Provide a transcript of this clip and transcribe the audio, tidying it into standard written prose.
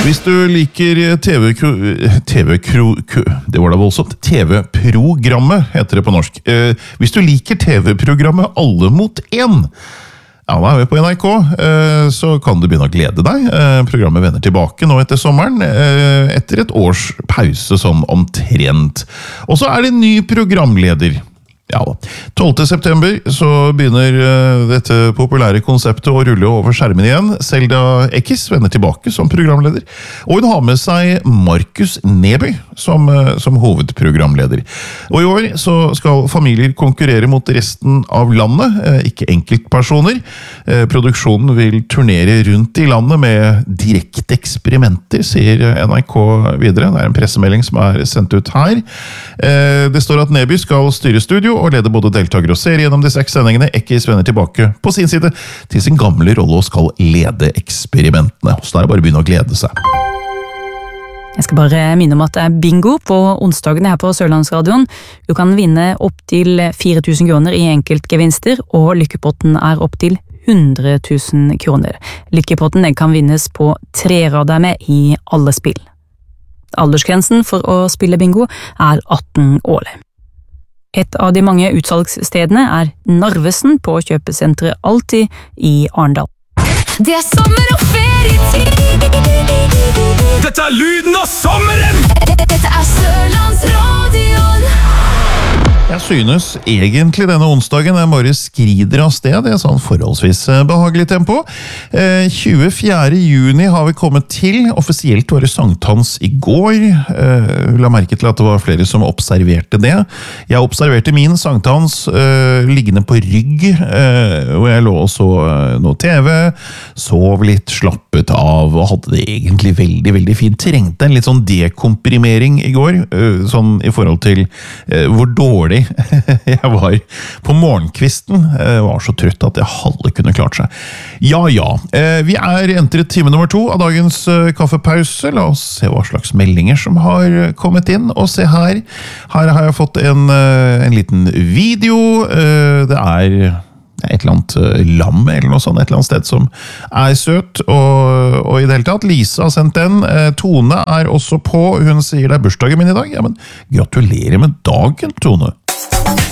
Hvis du liker det var da voldsomt, TV-programmet heter det på norsk. Hvis du liker TV-programmet Alle mot en, ja, da er vi på NRK, så kan du begynne å glede deg. Programmet vender tilbake nå etter sommeren, etter et års pause sånn omtrent. Og så er det ny programleder. Ja da. 12. september så begynner dette populære konseptet å rulle over skjermen igjen. Zelda Ekiz vender tilbake som programleder, og hun har med seg Markus Neby som hovedprogramleder. Og i år så skal familier konkurrere mot resten av landet, ikke enkeltpersoner. Produksjonen vil turnere rundt i landet med direkte eksperimenter, sier NRK videre. Det er en pressemelding som er sendt ut her. Det står at Neby skal styre studio og leder både deltakere og serie gjennom de 6 sendingene. Ekiz vender tilbake på sin side til sin gamle rolle og skal lede eksperimentene. Så da er det bare å begynne å glede seg. Jeg skal bare minne om at det er bingo på onsdagene her på Sørlandsradioen. Du kan vinne opp til 4.000 kroner i enkeltgevinster, og lykkepotten er opp til 100.000 kroner. Lykkepotten kan vinnes på 3 rader med i alle spill. Aldersgrensen for å spille bingo er 18 år. Et av de mange utsalgsstedene er Narvesen på kjøpesenteret Alltid i Arendal. Det er sommer og ferietid. Dette er lyden av sommeren! Dette er Sørlandsradioen. Jeg synes egentlig denne onsdagen bare skrider av sted. Det er sånn forholdsvis behagelig tempo. 24. juni har vi kommet til. Offisielt var det sankthans i går. La merke til at det var flere som observerte det. Jeg observerte min sankthans liggende på rygg, hvor jeg lå og så noe TV, sov litt, slappet av og hadde det egentlig veldig, veldig fint. Trengte en litt sånn dekomprimering i går, sånn i forhold til hvor dårlig jeg var på morgenkvisten. Jeg var så trøtt at jeg halve kunne klart seg. Ja. Vi er entret time nummer 2 av dagens kaffepause. La oss se hva slags meldinger som har kommet inn. Og se her. Her har jeg fått en liten video. Det er et eller annet lam eller noe sånt, et eller annet sted som er søt, og i det hele tatt, Lisa har sendt den. Tone er også på, hun sier det er bursdagen min i dag. Ja, men gratulerer med dagen, Tone.